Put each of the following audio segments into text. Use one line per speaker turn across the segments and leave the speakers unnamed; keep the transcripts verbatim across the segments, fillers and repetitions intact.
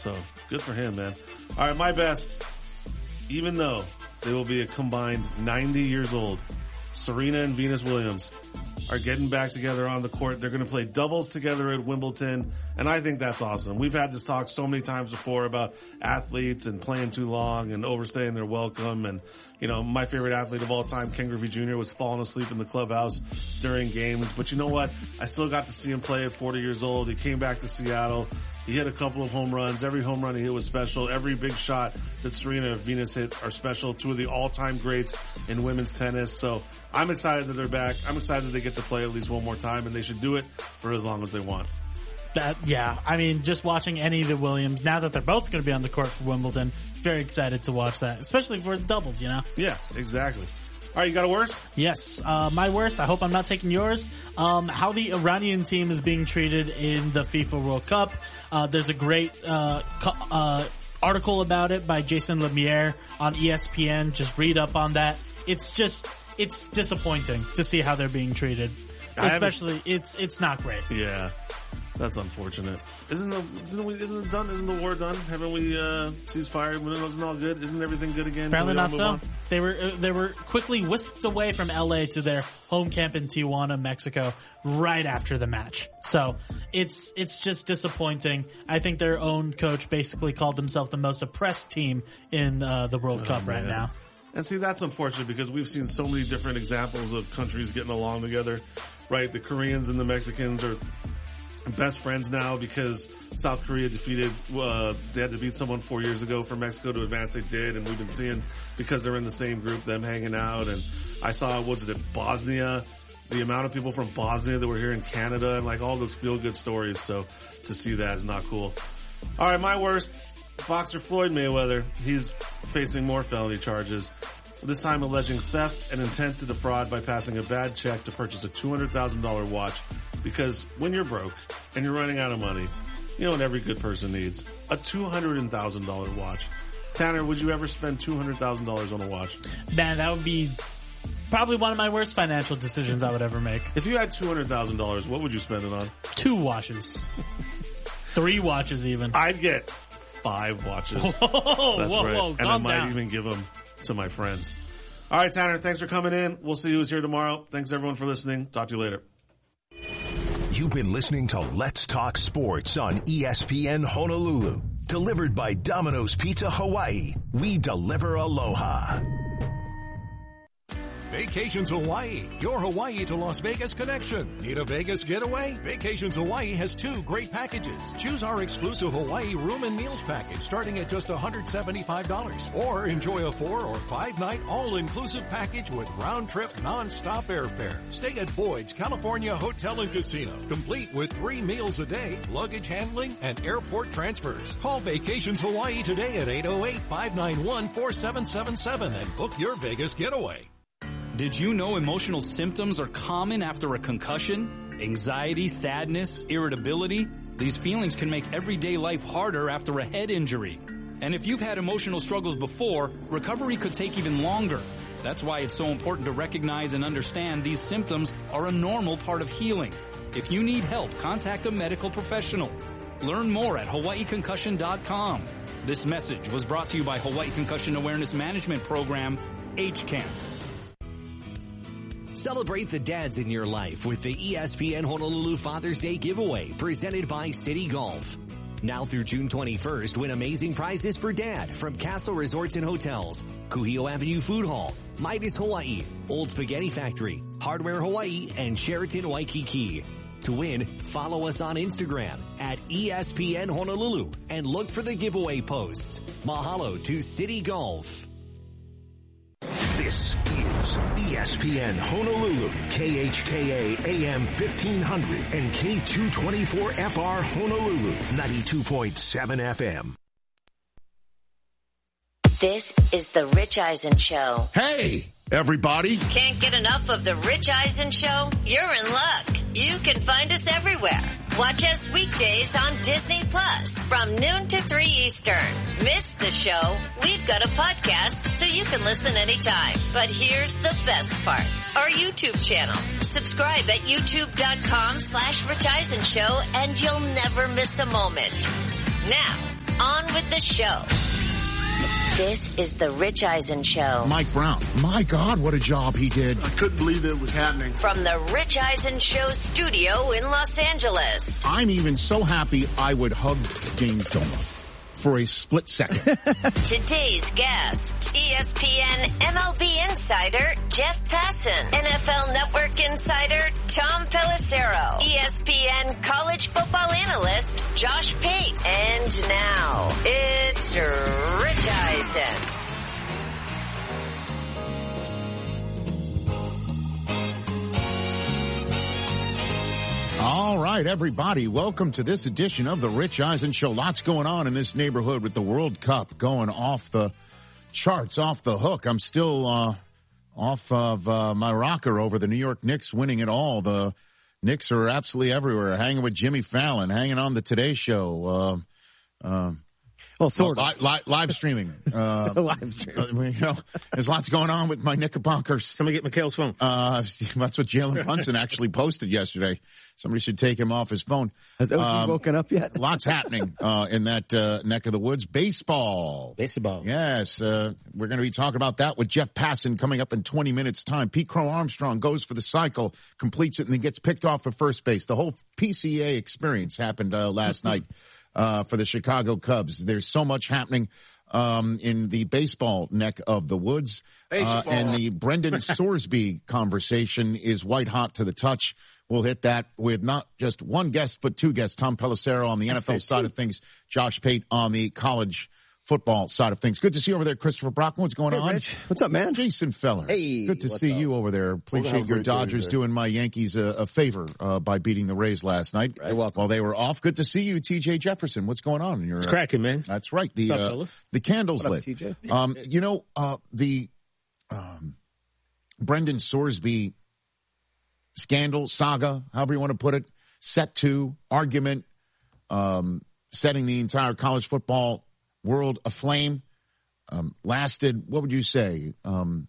So good for him, man. All right, my best. Even though they will be a combined ninety years old, Serena and Venus Williams are getting back together on the court. They're going to play doubles together at Wimbledon, and I think that's awesome. We've had this talk so many times before about athletes and playing too long and overstaying their welcome. And, you know, my favorite athlete of all time, Ken Griffey Junior, was falling asleep in the clubhouse during games. But you know what? I still got to see him play at forty years old. He came back to Seattle. He hit a couple of home runs. Every home run he hit was special. Every big shot that Serena and Venus hit are special. Two of the all-time greats in women's tennis. So I'm excited that they're back. I'm excited that they get to play at least one more time, and they should do it for as long as they want.
That, yeah, I mean, just watching any of the Williams, now that they're both going to be on the court for Wimbledon, very excited to watch that, especially for the doubles, you know?
Yeah, exactly. All right, you got a worst?
Yes. Uh, my worst, I hope I'm not taking yours. Um, how the Iranian team is being treated in the FIFA World Cup. Uh, there's a great, uh, uh, article about it by Jason Lemieux on E S P N. Just read up on that. It's just, it's disappointing to see how they're being treated. Especially, it's, it's not great.
Yeah. That's unfortunate. Isn't the isn't, we, isn't it done? Isn't the war done? Haven't we uh, ceasefire? Isn't all good? Isn't everything good again?
Apparently not so. On? They were uh, they were quickly whisked away from L A to their home camp in Tijuana, Mexico, right after the match. So it's it's just disappointing. I think their own coach basically called themselves the most oppressed team in uh, the World oh, Cup man. right now.
And see, that's unfortunate because we've seen so many different examples of countries getting along together. Right, the Koreans and the Mexicans are best friends now because South Korea defeated, uh, they had to beat someone four years ago for Mexico to advance. They did, and we've been seeing, because they're in the same group, them hanging out. And I saw, what was it, at Bosnia, the amount of people from Bosnia that were here in Canada, and like all those feel-good stories. So to see that is not cool. All right, my worst, boxer Floyd Mayweather. He's facing more felony charges. This time alleging theft and intent to defraud by passing a bad check to purchase a two hundred thousand dollars watch. Because when you're broke and you're running out of money, you know what every good person needs? A two hundred thousand dollars watch. Tanner, would you ever spend two hundred thousand dollars on a watch?
Man, that would be probably one of my worst financial decisions I would ever make.
If you had two hundred thousand dollars, what would you spend it on?
Two watches. Three watches even.
I'd get five watches.
Whoa,
That's
whoa,
right.
whoa,
and I might
down.
even give them to my friends. All right, Tanner, thanks for coming in. We'll see who's here tomorrow. Thanks everyone for listening. Talk to you later.
You've been listening to Let's Talk Sports on E S P N Honolulu. Delivered by Domino's Pizza Hawaii. We deliver aloha.
Vacations Hawaii, your Hawaii to Las Vegas connection. Need a Vegas getaway? Vacations Hawaii has two great packages. Choose our exclusive Hawaii room and meals package starting at just one hundred seventy-five dollars. Or enjoy a four or five night all-inclusive package with round-trip non-stop airfare. Stay at Boyd's California Hotel and Casino, complete with three meals a day, luggage handling, and airport transfers. Call Vacations Hawaii today at eight oh eight, five nine one, four seven seven seven and book your Vegas getaway.
Did you know emotional symptoms are common after a concussion? Anxiety, sadness, irritability? These feelings can make everyday life harder after a head injury. And if you've had emotional struggles before, recovery could take even longer. That's why it's so important to recognize and understand these symptoms are a normal part of healing. If you need help, contact a medical professional. Learn more at hawaii concussion dot com. This message was brought to you by Hawaii Concussion Awareness Management Program, H C A M.
Celebrate the dads in your life with the E S P N Honolulu Father's Day giveaway presented by City Golf. Now through June twenty-first, win amazing prizes for Dad from Castle Resorts and Hotels, Kuhio Avenue Food Hall, Midas Hawaii, Old Spaghetti Factory, Hardware Hawaii, and Sheraton Waikiki. To win, follow us on Instagram at E S P N Honolulu and look for the giveaway posts. Mahalo to City Golf.
This is E S P N Honolulu, K H K A A M fifteen hundred and K two twenty-four F R Honolulu, ninety-two point seven F M.
This is the Rich Eisen Show.
Hey, everybody.
Can't get enough of the Rich Eisen Show? You're in luck. You can find us everywhere. Watch us weekdays on Disney Plus from noon to three Eastern. Miss the show? We've got a podcast so you can listen anytime. But here's the best part. Our YouTube channel. Subscribe at youtube.com slash Rich Eisen Show and you'll never miss a moment. Now, on with the show. This is the Rich Eisen Show.
Mike Brown. My God, what a job he did.
I couldn't believe it was happening.
From the Rich Eisen Show studio in Los Angeles.
I'm even so happy I would hug James Dolan for a split second.
Today's guest, E S P N M L B insider Jeff Passan, N F L Network insider Tom Pelissero, E S P N college football analyst Josh Pate, and now it's Rich Eisen.
All right, everybody, welcome to this edition of the Rich Eisen Show. Lots going on in this neighborhood with the World Cup going off the charts, off the hook. I'm still uh, off of uh, my rocker over the New York Knicks winning it all. The Knicks are absolutely everywhere, hanging with Jimmy Fallon, hanging on the Today Show. Uh, uh,
well, sort
well,
of.
Li- li- live streaming. Uh,
live streaming.
Uh, you know, there's lots going on with my Knickerbockers.
Somebody get Mikhail's phone.
Uh, that's what Jalen Brunson actually posted yesterday. Somebody should take him off his phone.
Has O G
um,
woken up yet?
Lots happening uh, in that uh, neck of the woods. Baseball.
Baseball.
Yes. Uh, we're going to be talking about that with Jeff Passan coming up in twenty minutes time. Pete Crow Armstrong goes for the cycle, completes it, and then gets picked off at first base. The whole P C A experience happened uh, last night uh, for the Chicago Cubs. There's so much happening um, in the baseball neck of the woods. Uh, and the Brendan Sorsby conversation is white hot to the touch. We'll hit that with not just one guest, but two guests. Tom Pelissero on the N F L side of things, Josh Pate on the college football side of things. Good to see you over there, Christopher Brockman. What's going
hey,
on?
Rich. What's up, man?
Jason Feller.
Hey.
Good to see
up?
you over there. Appreciate your Dodgers doing my Yankees a, a favor uh, by beating the Rays last night.
You're welcome.
While they were off. Good to see you, T J Jefferson. What's going on? You're,
it's cracking, man.
That's right. The,
What's up,
uh,
fellas?
the candles
What
lit.
up, T J?
Um, you know, uh, the um, Brendan Sorsby scandal, saga, however you want to put it, set to, argument, um, setting the entire college football world aflame, um, lasted, what would you say, um,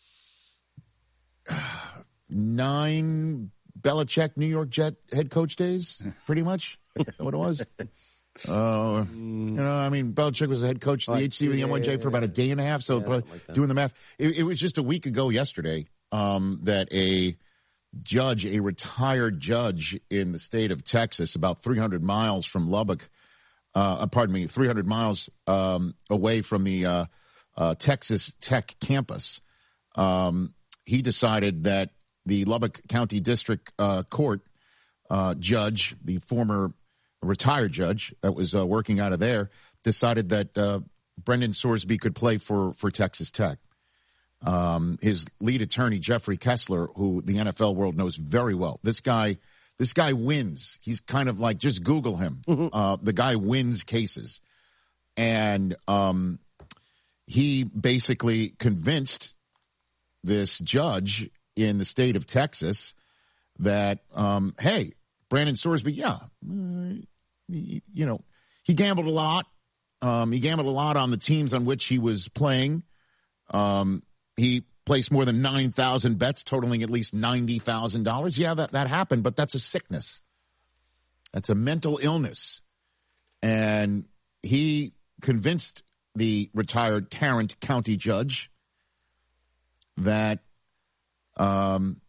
nine Belichick New York Jet head coach days, pretty much? Is that what it was? Uh, you know, I mean, Belichick was the head coach of the
like,
H C with the N Y J for about a day and a half, so
yeah, like
doing the math. It, it was just a week ago yesterday um, that a judge, a retired judge in the state of Texas, about three hundred miles from Lubbock, uh, pardon me, three hundred miles um, away from the uh, uh, Texas Tech campus, um, he decided that the Lubbock County District uh, Court uh, judge, the former retired judge that was uh, working out of there, decided that uh, Brendan Sorsby could play for, for Texas Tech. Um, his lead attorney, Jeffrey Kessler, who the N F L world knows very well. This guy, this guy wins. He's kind of like, just Google him. Mm-hmm. Uh, the guy wins cases. And, um, he basically convinced this judge in the state of Texas that, um, hey, Brandon Sorsby, yeah, uh, he, you know, he gambled a lot. Um, he gambled a lot on the teams on which he was playing. Um, He placed more than nine thousand bets, totaling at least ninety thousand dollars. Yeah, that, that happened, but that's a sickness. That's a mental illness. And he convinced the retired Tarrant County judge that um,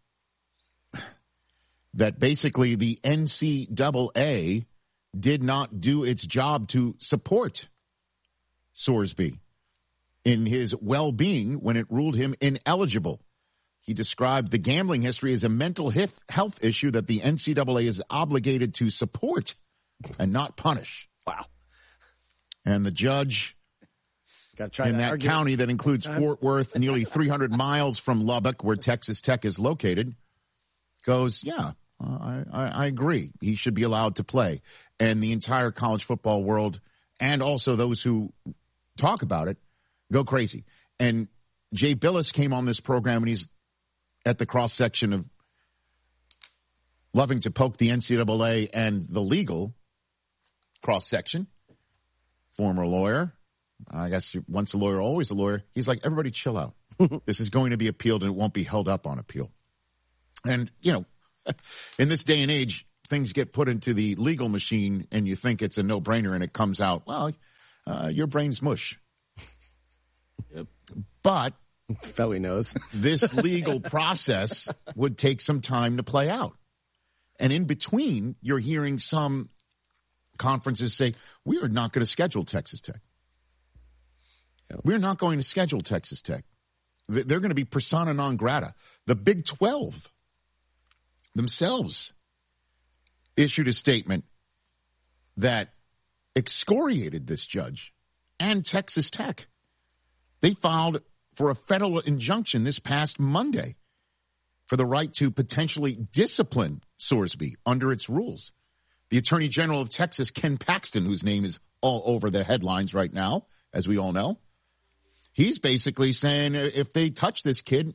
that basically the N C double A did not do its job to support Sorsby in his well-being when it ruled him ineligible. He described the gambling history as a mental health issue that the N C double A is obligated to support and not punish.
Wow.
And the judge
Gotta try
in that, that
argument.
county that includes Fort Worth, nearly three hundred miles from Lubbock, where Texas Tech is located, goes, yeah, I, I, I agree. He should be allowed to play. And the entire college football world, and also those who talk about it, go crazy. And Jay Billis came on this program, and he's at the cross-section of loving to poke the N C double A and the legal cross-section. Former lawyer. I guess once a lawyer, always a lawyer. He's like, everybody chill out. This is going to be appealed, and it won't be held up on appeal. And, you know, in this day and age, things get put into the legal machine, and you think it's a no-brainer, and it comes out, well, uh, your brain's mush.
Yep.
But
Felly knows.
this legal process would take some time to play out. And in between, you're hearing some conferences say, we are not going to schedule Texas Tech.
Yep.
We're not going to schedule Texas Tech. They're going to be persona non grata. The Big twelve themselves issued a statement that excoriated this judge and Texas Tech. They filed for a federal injunction this past Monday for the right to potentially discipline Sorsby under its rules. The Attorney General of Texas, Ken Paxton, whose name is all over the headlines right now, as we all know, he's basically saying if they touch this kid,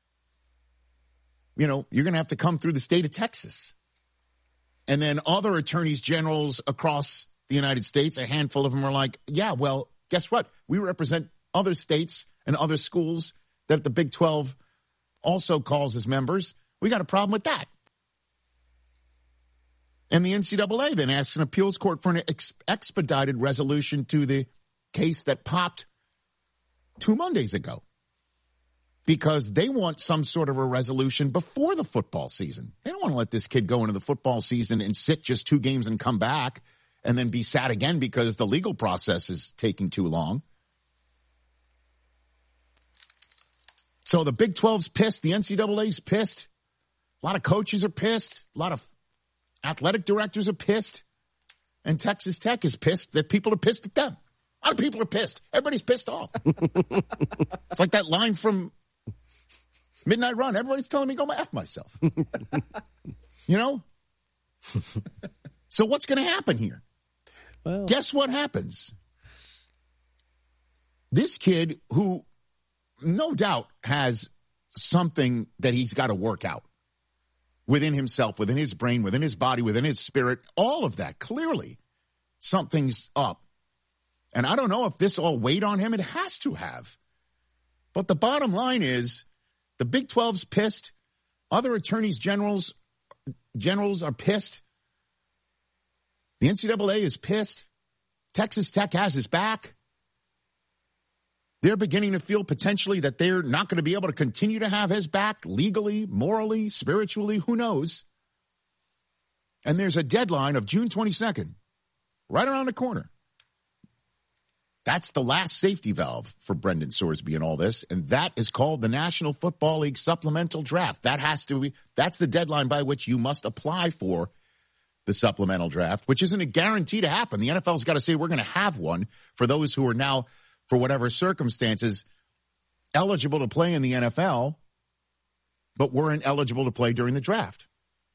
you know, you're going to have to come through the state of Texas. And then other attorneys generals across the United States, a handful of them are like, yeah, well, guess what? We represent other states and other schools that the Big twelve also calls as members. We got a problem with that. And the N C double A then asks an appeals court for an ex- expedited resolution to the case that popped two Mondays ago because they want some sort of a resolution before the football season. They don't want to let this kid go into the football season and sit just two games and come back and then be sad again because the legal process is taking too long. So the Big twelve's pissed. The N C double A's pissed. A lot of coaches are pissed. A lot of athletic directors are pissed. And Texas Tech is pissed that people are pissed at them. A lot of people are pissed. Everybody's pissed off. It's like that line from Midnight Run. Everybody's telling me to go F myself. You know? So what's going to happen here?
Well,
guess what happens? This kid who no doubt has something that he's got to work out within himself, within his brain, within his body, within his spirit, all of that. Clearly, something's up. And I don't know if this all weighed on him. It has to have. But the bottom line is the Big twelve's pissed. Other attorneys generals, generals are pissed. The N C double A is pissed. Texas Tech has his back. They're beginning to feel potentially that they're not going to be able to continue to have his back legally, morally, spiritually, who knows. And there's a deadline of June twenty-second, right around the corner. That's the last safety valve for Brendan Sorsby and all this, and that is called the National Football League Supplemental Draft. That has to be, that's the deadline by which you must apply for the supplemental draft, which isn't a guarantee to happen. The N F L's got to say we're going to have one for those who are now, for whatever circumstances, eligible to play in the N F L, but weren't eligible to play during the draft.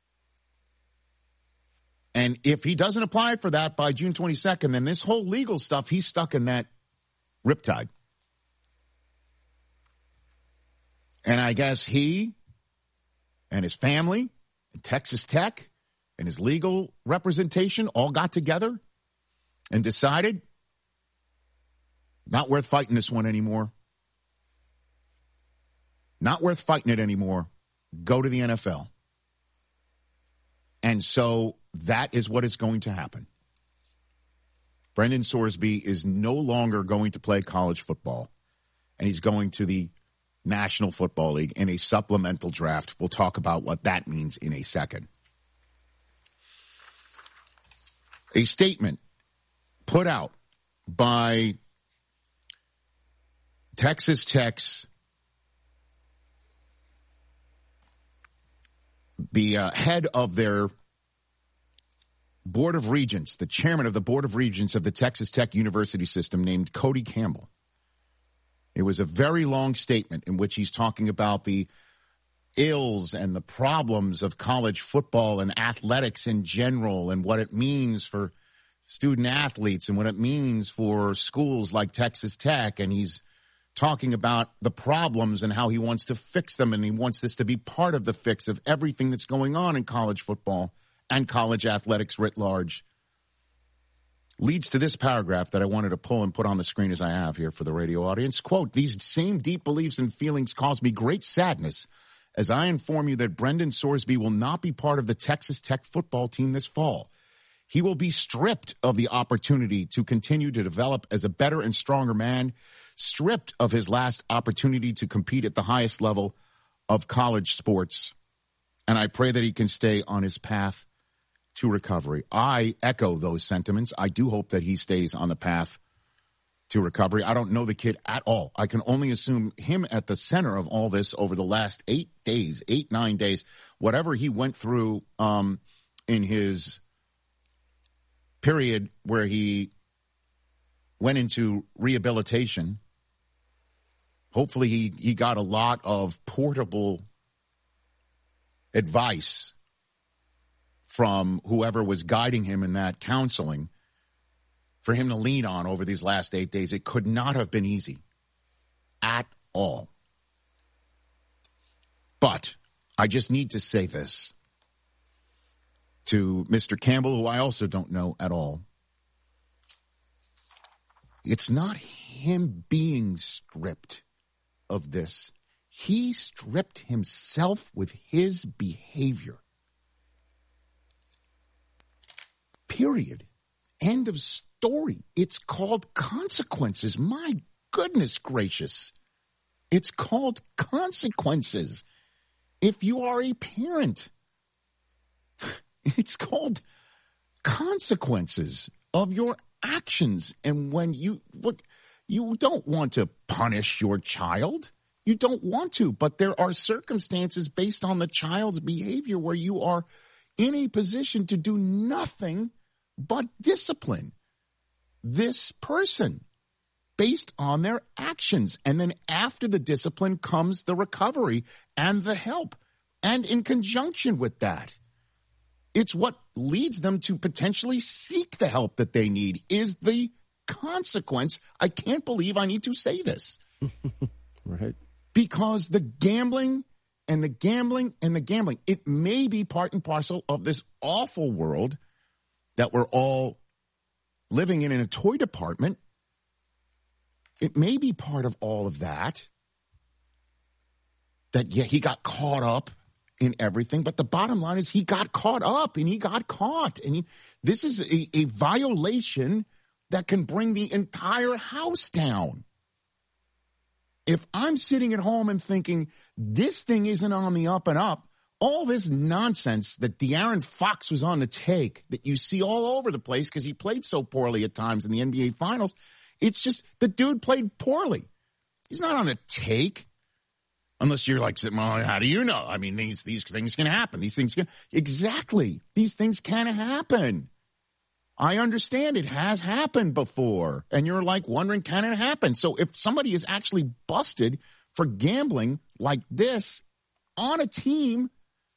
And if he doesn't apply for that by June twenty-second, then this whole legal stuff, he's stuck in that riptide. And I guess he and his family and Texas Tech and his legal representation all got together and decided not worth fighting this one anymore. Not worth fighting it anymore. Go to the N F L. And so that is what is going to happen. Brendan Sorsby is no longer going to play college football, and he's going to the National Football League in a supplemental draft. We'll talk about what that means in a second. A statement put out by Texas Tech's the uh, head of their Board of Regents, the chairman of the Board of Regents of the Texas Tech University system, named Cody Campbell. It was a very long statement in which he's talking about the ills and the problems of college football and athletics in general and what it means for student athletes and what it means for schools like Texas Tech. And he's talking about the problems and how he wants to fix them, and he wants this to be part of the fix of everything that's going on in college football and college athletics writ large. Leads to this paragraph that I wanted to pull and put on the screen as I have here for the radio audience. Quote, "These same deep beliefs and feelings cause me great sadness as I inform you that Brendan Sorsby will not be part of the Texas Tech football team this fall. He will be stripped of the opportunity to continue to develop as a better and stronger man, stripped of his last opportunity to compete at the highest level of college sports. And I pray that he can stay on his path to recovery. I echo those sentiments. I do hope that he stays on the path to recovery. I don't know the kid at all. I can only assume him at the center of all this over the last eight days, eight, nine days, whatever he went through um, in his period where he went into rehabilitation. Hopefully he, he got a lot of portable advice from whoever was guiding him in that counseling for him to lean on over these last eight days. It could not have been easy at all. But I just need to say this to Mister Campbell, who I also don't know at all. It's not him being stripped of this. He stripped himself with his behavior. Period. End of story. It's called consequences. My goodness gracious. It's called consequences. If you are a parent, it's called consequences of your actions. And when you, what, you don't want to punish your child. You don't want to, but there are circumstances based on the child's behavior where you are in a position to do nothing but discipline this person based on their actions. And then after the discipline comes the recovery and the help. And in conjunction with that, it's what leads them to potentially seek the help that they need is the consequence. I can't believe I need to say this.
Right.
Because the gambling and the gambling and the gambling, it may be part and parcel of this awful world that we're all living in in a toy department. It may be part of all of that. That, yeah, he got caught up in everything. But the bottom line is he got caught up and he got caught. And he, this is a, a violation that can bring the entire house down. If I'm sitting at home and thinking, this thing isn't on the up and up, all this nonsense that De'Aaron Fox was on the take that you see all over the place because he played so poorly at times in the N B A Finals, it's just the dude played poorly. He's not on a take. Unless you're like, well, how do you know? I mean, these these things can happen. These things can exactly. These things can happen. I understand it has happened before, and you're like wondering, can it happen? So if somebody is actually busted for gambling like this on a team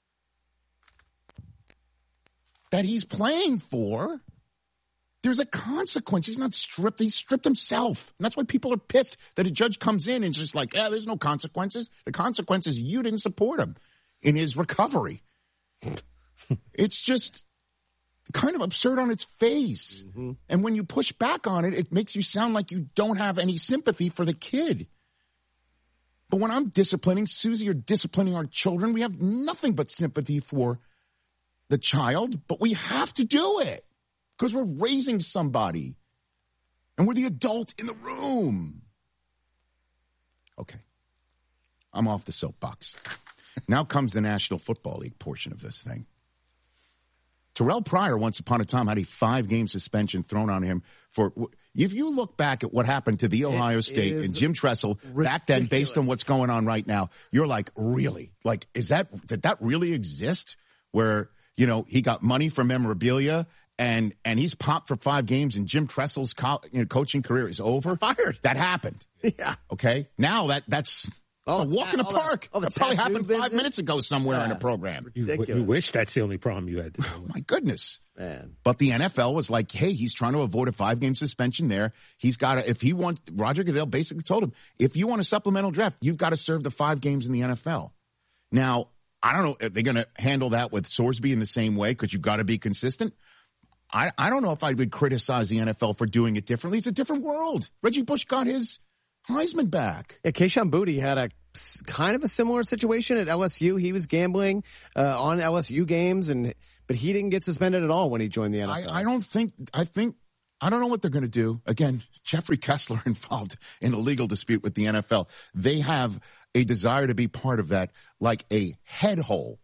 that he's playing for, there's a consequence. He's not stripped. He stripped himself. And that's why people are pissed that a judge comes in and is just like, yeah, there's no consequences. The consequence is you didn't support him in his recovery. It's just kind of absurd on its face. Mm-hmm. And when you push back on it, it makes you sound like you don't have any sympathy for the kid. But when I'm disciplining Susie or disciplining our children, we have nothing but sympathy for the child, but we have to do it. Because we're raising somebody. And we're the adult in the room. Okay. I'm off the soapbox. Now comes the National Football League portion of this thing. Terrell Pryor, once upon a time, had a five-game suspension thrown on him for... If you look back at what happened to the Ohio it State and Jim Tressel ridiculous. Back then, based on what's going on right now, you're like, really? Like, is that... Did that really exist? Where, you know, he got money for memorabilia... And and he's popped for five games, and Jim Tressel's co- you know, coaching career is over. Fired. That happened. Yeah. Okay. Now that that's
all
a walk
ta-
in the park.
The,
that probably happened
business?
five minutes ago somewhere
yeah.
in a program.
You, you wish that's the only problem you had. To
oh, my goodness.
Man.
But the N F L was like, hey, he's trying to avoid a five-game suspension there. He's got to, if he wants, Roger Goodell basically told him, if you want a supplemental draft, you've got to serve the five games in the N F L. Now, I don't know if they're going to handle that with Sorsby in the same way because you've got to be consistent. I, I don't know if I would criticize the N F L for doing it differently. It's a different world. Reggie Bush got his Heisman back.
Yeah, Kayshon Boutte had a kind of a similar situation at L S U. He was gambling uh, on L S U games, and but he didn't get suspended at all when he joined the N F L.
I, I don't think, I think, I don't know what they're going to do. Again, Jeffrey Kessler involved in a legal dispute with the N F L. They have a desire to be part of that, like a head hole.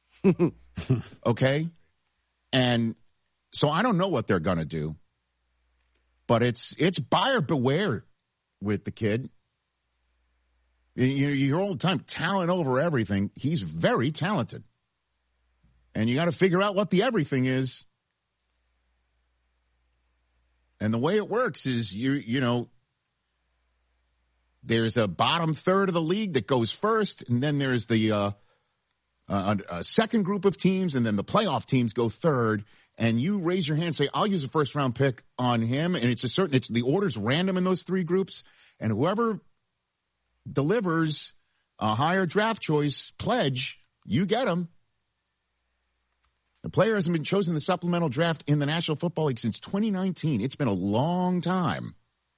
Okay? And so I don't know what they're going to do, but it's, it's buyer beware with the kid. You, you hear all the time, talent over everything. He's very talented. And you got to figure out what the everything is. And the way it works is, you you know, there's a bottom third of the league that goes first, and then there's the uh, a, a second group of teams, and then the playoff teams go third. And you raise your hand and say, I'll use a first round pick on him. And it's a certain, it's the order's random in those three groups. And whoever delivers a higher draft choice pledge, you get him. The player hasn't been chosen in the supplemental draft in the National Football League since twenty nineteen. It's been a long time.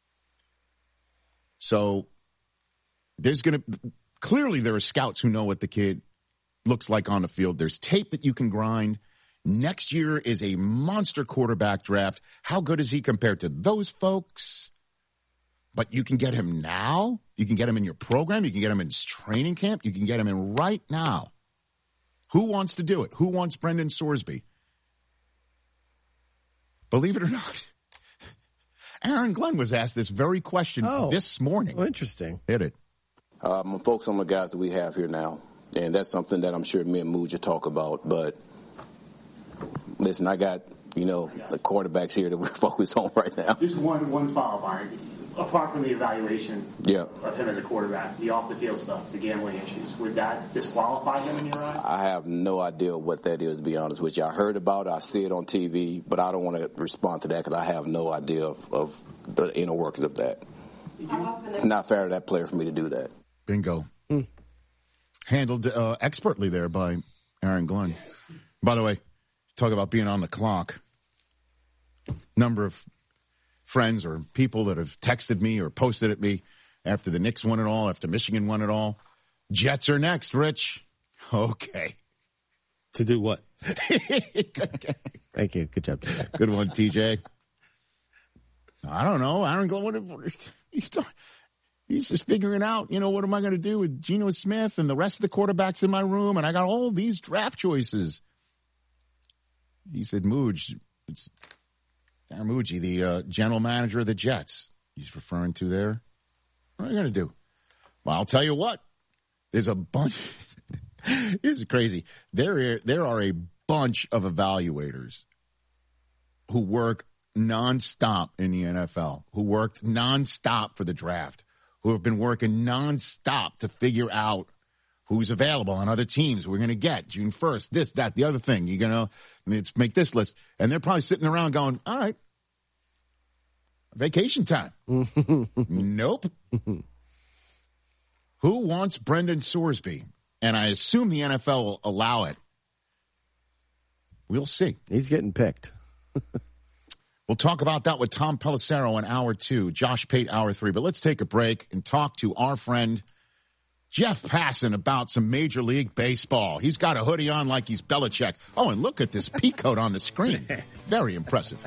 So there's going to, clearly there are scouts who know what the kid looks like on the field. There's tape that you can grind. Next year is a monster quarterback draft. How good is he compared to those folks? But you can get him now. You can get him in your program. You can get him in training camp. You can get him in right now. Who wants to do it? Who wants Brendan Sorsby? Believe it or not, Aaron Glenn was asked this very question
oh,
this morning.
Oh, interesting.
Hit it.
Um, I'm focused on the guys that we have here now, and that's something that I'm sure me and Mooj will talk about. But listen, I got, you know, the quarterbacks here that we're focused on right now.
Just one one follow-up. Apart from the evaluation
yeah.
of him as a quarterback, the off-the-field stuff, the gambling issues, would that disqualify him in your eyes?
I have no idea what that is, to be honest with you. I heard about it, I see it on T V, but I don't want to respond to that because I have no idea of, of the inner workings of that. It's not fair to that player for me to do that.
Bingo. Mm. Handled uh, expertly there by Aaron Glenn. By the way, talk about being on the clock. Number of friends or people that have texted me or posted at me after the Knicks won it all, after Michigan won it all. Jets are next, Rich. Okay.
To do what?
Thank you. Good job, T J.
Good one, T J. I don't know. Aaron Glenn, what, he's, he's just figuring out, you know, what am I going to do with Geno Smith and the rest of the quarterbacks in my room? And I got all these draft choices. He said, Mooj, it's Darren Muji, the uh, general manager of the Jets, he's referring to there. What are you going to do? Well, I'll tell you what. There's a bunch. This is crazy. There, there are a bunch of evaluators who work nonstop in the N F L, who worked nonstop for the draft, who have been working nonstop to figure out who's available on other teams we're going to get June first, this, that, the other thing. You're going to let's make this list. And they're probably sitting around going, all right, vacation time. Nope. Who wants Brendan Sorsby? And I assume the N F L will allow it. We'll see.
He's getting picked.
We'll talk about that with Tom Pelissero in hour two, Josh Pate hour three. But let's take a break and talk to our friend Jeff Passan about some Major League Baseball. He's got a hoodie on like he's Belichick. Oh, and look at this peacoat on the screen. Very impressive.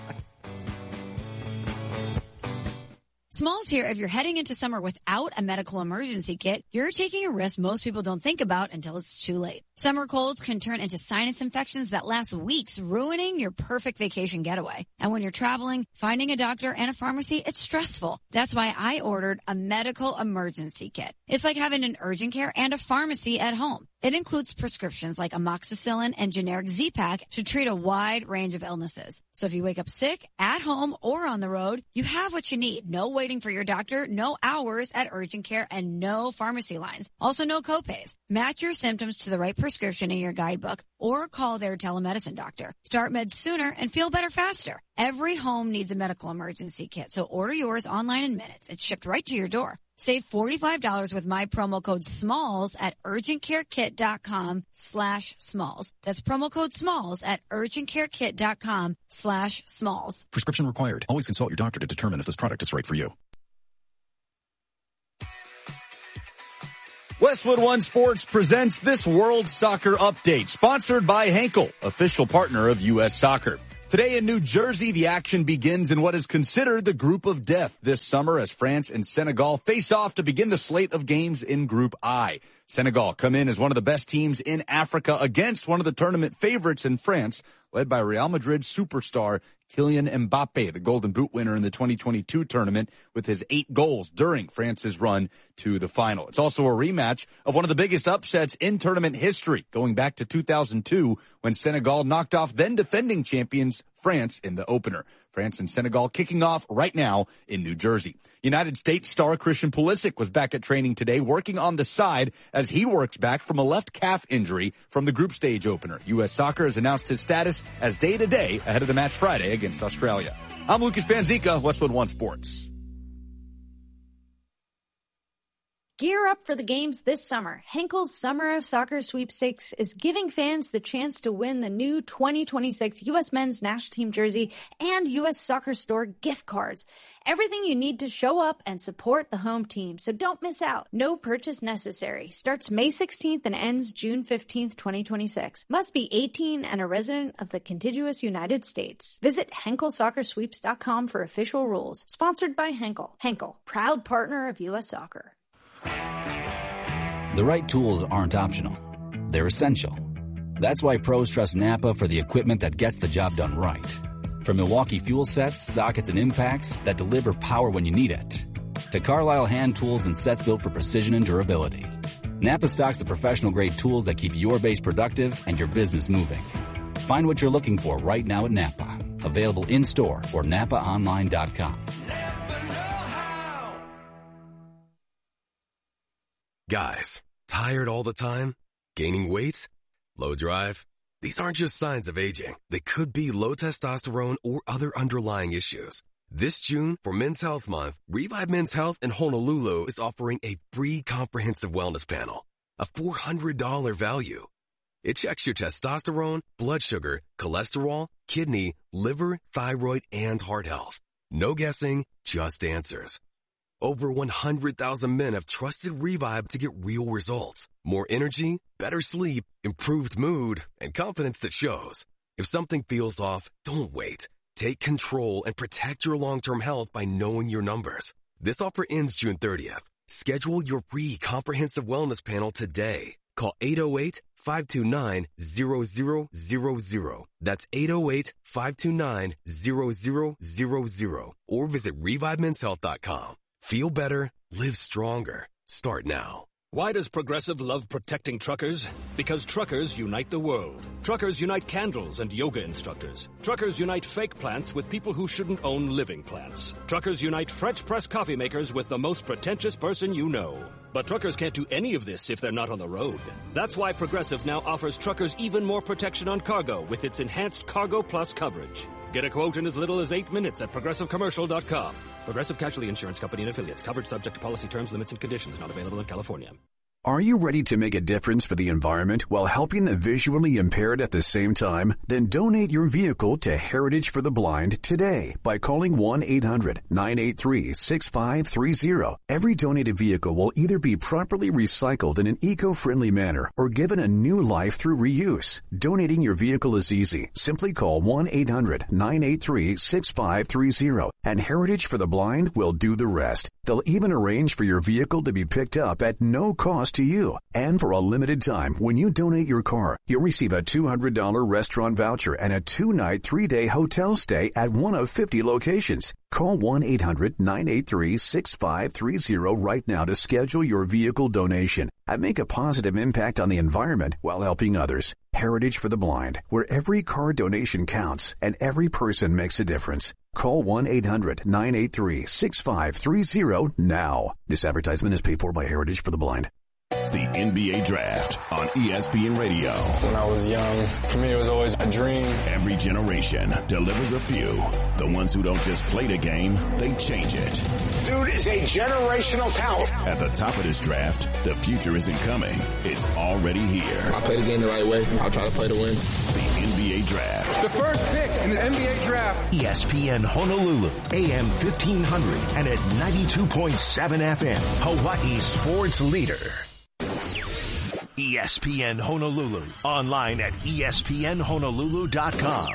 Smalls here. If you're heading into summer without a medical emergency kit, you're taking a risk most people don't think about until it's too late. Summer colds can turn into sinus infections that last weeks, ruining your perfect vacation getaway. And when you're traveling, finding a doctor and a pharmacy, it's stressful. That's why I ordered a medical emergency kit. It's like having an urgent care and a pharmacy at home. It includes prescriptions like amoxicillin and generic Z-Pak to treat a wide range of illnesses. So if you wake up sick, at home, or on the road, you have what you need. No waiting for your doctor, no hours at urgent care, and no pharmacy lines. Also no copays. Match your symptoms to the right prescription in your guidebook or call their telemedicine doctor. Start meds sooner and feel better faster. Every home needs a medical emergency kit, so order yours online in minutes. It's shipped right to your door. Save forty-five dollars with my promo code SMALLS at urgentcarekit.com slash SMALLS. That's promo code SMALLS at urgentcarekit.com slash SMALLS.
Prescription required. Always consult your doctor to determine if this product is right for you. Westwood One Sports presents this World Soccer Update, sponsored by Henkel, official partner of U S Soccer. Today in New Jersey, the action begins in what is considered the group of death this summer as France and Senegal face off to begin the slate of games in Group I. Senegal come in as one of the best teams in Africa against one of the tournament favorites in France, led by Real Madrid superstar Kylian Mbappe, the Golden Boot winner in the twenty twenty-two tournament with his eight goals during France's run to the final. It's also a rematch of one of the biggest upsets in tournament history, going back to two thousand two when Senegal knocked off then defending champions France in the opener. France and Senegal kicking off right now in New Jersey. United States star Christian Pulisic was back at training today, working on the side as he works back from a left calf injury from the group stage opener. U S Soccer has announced his status as day-to-day ahead of the match Friday against Australia. I'm Lucas Panzica, Westwood One Sports.
Gear up for the games this summer. Henkel's Summer of Soccer Sweepstakes is giving fans the chance to win the new twenty twenty-six U S Men's National Team jersey and U S Soccer Store gift cards. Everything you need to show up and support the home team, so don't miss out. No purchase necessary. Starts May sixteenth and ends June fifteenth, twenty twenty-six. Must be eighteen and a resident of the contiguous United States. Visit Henkel Soccer Sweeps dot com for official rules. Sponsored by Henkel. Henkel, proud partner of U S Soccer.
The right tools aren't optional. They're essential. That's why pros trust Napa for the equipment that gets the job done right. From Milwaukee fuel sets, sockets, and impacts that deliver power when you need it, to Carlisle hand tools and sets built for precision and durability, Napa stocks the professional-grade tools that keep your base productive and your business moving. Find what you're looking for right now at Napa. Available in-store or napa online dot com.
Guys, tired all the time? Gaining weight? Low drive? These aren't just signs of aging. They could be low testosterone or other underlying issues. This June, for Men's Health Month, Revive Men's Health in Honolulu is offering a free comprehensive wellness panel, a four hundred dollars value. It checks your testosterone, blood sugar, cholesterol, kidney, liver, thyroid, and heart health. No guessing, just answers. Over one hundred thousand men have trusted Revive to get real results. More energy, better sleep, improved mood, and confidence that shows. If something feels off, don't wait. Take control and protect your long-term health by knowing your numbers. This offer ends June thirtieth. Schedule your free comprehensive wellness panel today. Call eight oh eight, five two nine, zero zero zero zero. That's eight oh eight, five two nine, zero zero zero zero. Or visit revive men's health dot com. Feel better, live stronger. Start now.
Why does Progressive love protecting truckers? Because truckers unite the world. Truckers unite candles and yoga instructors. Truckers unite fake plants with people who shouldn't own living plants. Truckers unite French press coffee makers with the most pretentious person you know. But truckers can't do any of this if they're not on the road. That's why Progressive now offers truckers even more protection on cargo with its enhanced Cargo Plus coverage. Get a quote in as little as eight minutes at progressive commercial dot com. Progressive Casualty Insurance Company and Affiliates. Coverage subject to policy terms, limits, and conditions. Not available in California.
Are you ready to make a difference for the environment while helping the visually impaired at the same time? Then donate your vehicle to Heritage for the Blind today by calling one eight hundred, nine eight three, six five three zero. Every donated vehicle will either be properly recycled in an eco-friendly manner or given a new life through reuse. Donating your vehicle is easy. Simply call one eight hundred, nine eight three, six five three zero and Heritage for the Blind will do the rest. They'll even arrange for your vehicle to be picked up at no cost to you. And for a limited time, when you donate your car, you'll receive a two hundred dollars restaurant voucher and a two-night, three-day hotel stay at one of fifty locations. Call one eight hundred, nine eight three, six five three zero right now to schedule your vehicle donation and make a positive impact on the environment while helping others. Heritage for the Blind, where every car donation counts and every person makes a difference. Call one eight hundred, nine eight three, six five three zero now. This advertisement is paid for by Heritage for the Blind.
The N B A Draft on E S P N Radio.
When I was young, for me it was always a dream.
Every generation delivers a few. The ones who don't just play the game, they change it.
Dude is a generational talent.
At the top of this draft, the future isn't coming. It's already here.
I play the game the right way. I'll try to play to win.
The N B A Draft.
The first pick in the N B A Draft.
E S P N Honolulu, A M fifteen hundred and at ninety-two point seven F M, Hawaii's sports leader. E S P N Honolulu. Online at E S P N Honolulu dot com.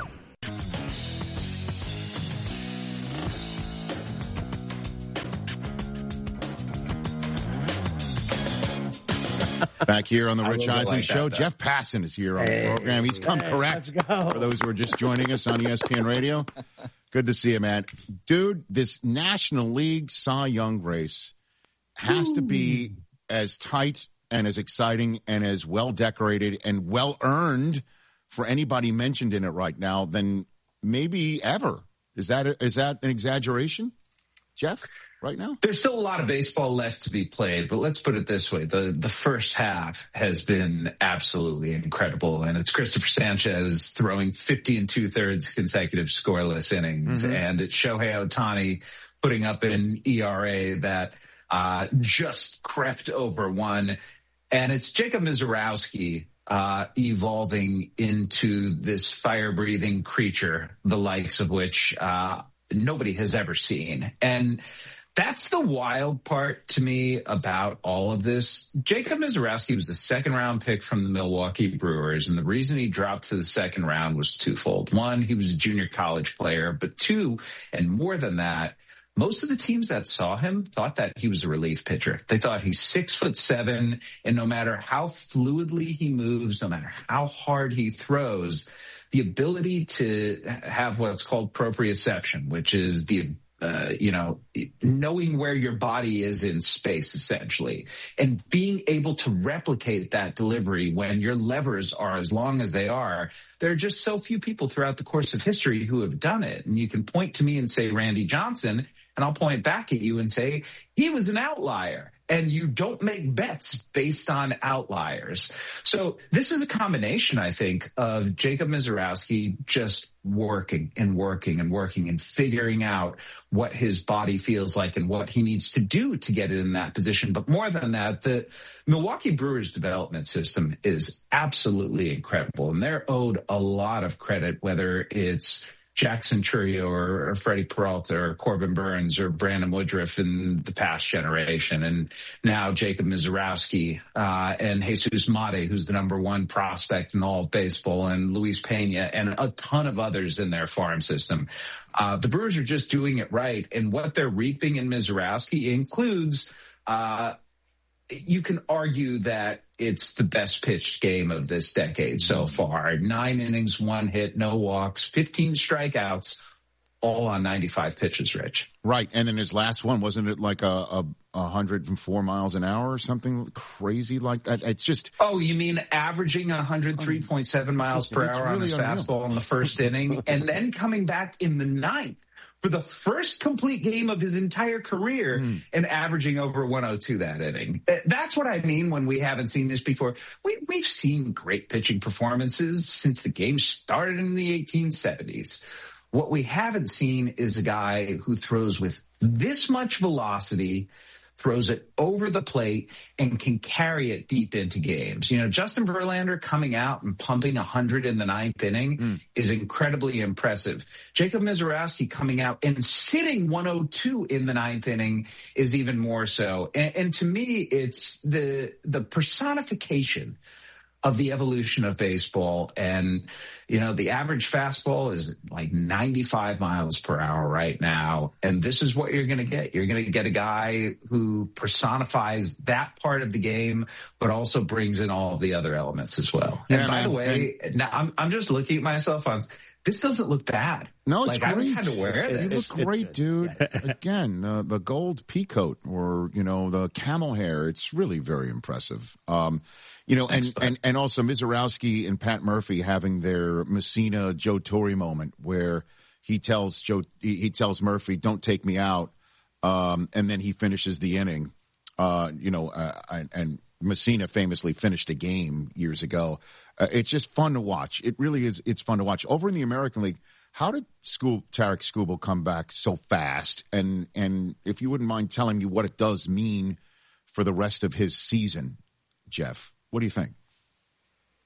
Back here on the
I
Rich
really
Eisen
like
Show,
that,
Jeff Passan is here on
Hey,
the program. He's come
hey,
correct
let's go.
for those who are just joining us on E S P N Radio. Good to see you, man. Dude, this National League Cy Young race has Ooh. to be as tight and as exciting and as well decorated and well earned for anybody mentioned in it right now than maybe ever. Is that a, is that an exaggeration, Jeff? Right now?
There's still a lot of baseball left to be played, but let's put it this way. The the first half has been absolutely incredible, and it's Christopher Sanchez throwing fifty and two-thirds consecutive scoreless innings, mm-hmm. and it's Shohei Ohtani putting up an E R A that uh, just crept over one, and it's Jacob Misiorowski uh, evolving into this fire-breathing creature, the likes of which uh, nobody has ever seen. And that's the wild part to me about all of this. Jacob Misiorowski was the second round pick from the Milwaukee Brewers, and the reason he dropped to the second round was twofold. One, he was a junior college player, but two, and more than that, most of the teams that saw him thought that he was a relief pitcher. They thought he's six foot seven, and no matter how fluidly he moves, no matter how hard he throws, the ability to have what's called proprioception, which is the Uh, you know, knowing where your body is in space, essentially, and being able to replicate that delivery when your levers are as long as they are. There are just so few people throughout the course of history who have done it. And you can point to me and say Randy Johnson, and I'll point back at you and say he was an outlier. And you don't make bets based on outliers. So this is a combination, I think, of Jacob Misiorowski just working and working and working and figuring out what his body feels like and what he needs to do to get it in that position. But more than that, the Milwaukee Brewers development system is absolutely incredible. And they're owed a lot of credit, whether it's Jackson Chourio or, or Freddie Peralta or Corbin Burns or Brandon Woodruff in the past generation. And now Jacob Misiorowski uh, and Jesus Mate, who's the number one prospect in all of baseball, and Luis Pena and a ton of others in their farm system. Uh, the Brewers are just doing it right. And what they're reaping in Misiorowski includes uh, you can argue that it's the best pitched game of this decade so far. Nine innings, one hit, no walks, fifteen strikeouts, all on ninety-five pitches, Rich.
Right. And then his last one, wasn't it like a, a, a one hundred four miles an hour or something crazy like that? It's just.
Oh, you mean averaging one hundred three point seven miles per hour really on his unreal. fastball in the first inning and then coming back in the ninth for the first complete game of his entire career mm. and averaging over one oh two that inning. That's what I mean when we haven't seen this before. We, we've seen great pitching performances since the game started in the eighteen seventies. What we haven't seen is a guy who throws with this much velocity, throws it over the plate, and can carry it deep into games. You know, Justin Verlander coming out and pumping one hundred in the ninth inning mm. is incredibly impressive. Jacob Misiorowski coming out and sitting one oh two in the ninth inning is even more so. And, and to me, it's the the personification of the evolution of baseball. And, you know, the average fastball is like ninety-five miles per hour right now. And this is what you're going to get. You're going to get a guy who personifies that part of the game, but also brings in all of the other elements as well. Yeah, and by man, the way, and- now I'm, I'm just looking at myself on, this doesn't look bad.
No, it's
like,
great.
I would kind of wear it.
You look great, dude. Again, uh, the gold pea coat or, you know, the camel hair. It's really very impressive. Um, You know, and, and, and also Misiorowski and Pat Murphy having their Messina Joe Torre moment where he tells Joe, he, he tells Murphy, don't take me out. Um, and then he finishes the inning. Uh, you know, uh, and, and Messina famously finished a game years ago. Uh, it's just fun to watch. It really is. It's fun to watch. Over in the American League, how did School, Tarek Skubal come back so fast? And, and if you wouldn't mind telling me what it does mean for the rest of his season, Jeff. What do you think?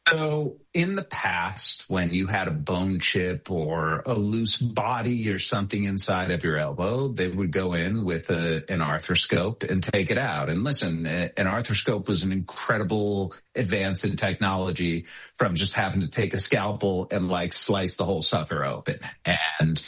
So in the past, when you had a bone chip or a loose body or something inside of your elbow, they would go in with a, an arthroscope and take it out. And listen, an arthroscope was an incredible advance in technology from just having to take a scalpel and like slice the whole sucker open. And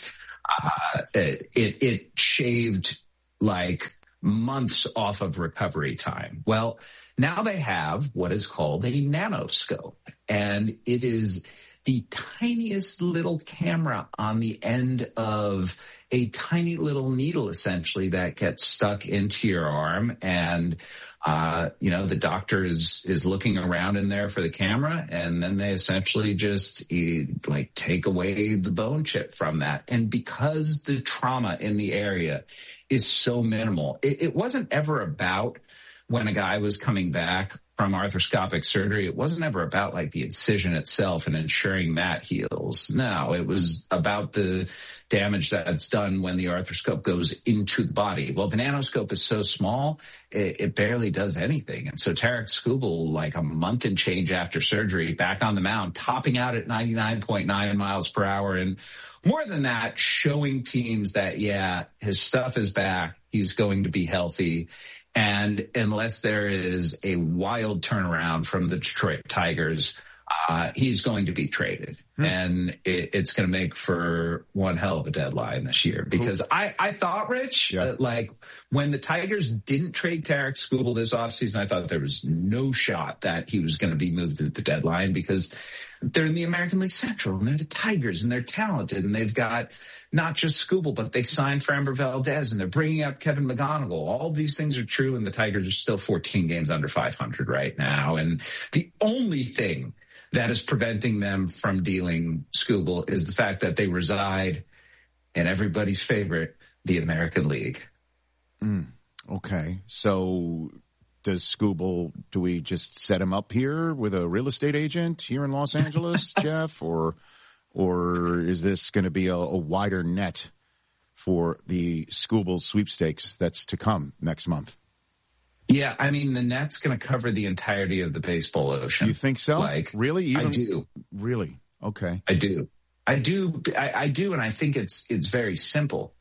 uh, it, it shaved like months off of recovery time. Well, now they have what is called a nanoscope, and it is the tiniest little camera on the end of a tiny little needle, essentially, that gets stuck into your arm. And, uh, you know, the doctor is, is looking around in there for the camera, and then they essentially just like take away the bone chip from that. And because the trauma in the area is so minimal, it, it wasn't ever about when a guy was coming back from arthroscopic surgery, it wasn't ever about like the incision itself and ensuring that heals. No, it was about the damage that's done when the arthroscope goes into the body. Well, the nanoscope is so small, it, it barely does anything. And so Tarik Skubal, like a month and change after surgery, back on the mound, topping out at ninety-nine point nine miles per hour. And more than that, showing teams that, yeah, his stuff is back. He's going to be healthy. And unless there is a wild turnaround from the Detroit Tigers, uh, he's going to be traded. Hmm. And it, it's going to make for one hell of a deadline this year. Because I, I thought, Rich, yeah. that like when the Tigers didn't trade Tarik Skubal this offseason, I thought there was no shot that he was going to be moved at the deadline because they're in the American League Central and they're the Tigers and they're talented and they've got not just Skubal, but they signed Framber Valdez and they're bringing up Kevin McGonigal. All these things are true, and the Tigers are still fourteen games under five hundred right now. And the only thing that is preventing them from dealing Skubal is the fact that they reside in everybody's favorite, the American League.
Mm, okay. So does Skubal, do we just set him up here with a real estate agent here in Los Angeles, Jeff, or... Or is this going to be a, a wider net for the Skubal sweepstakes that's to come next month?
Yeah, I mean, the net's going to cover the entirety of the baseball ocean.
You think so?
Like,
really? Even,
I do.
Really? Okay.
I do. I do. I, I do, and I think it's it's very simple.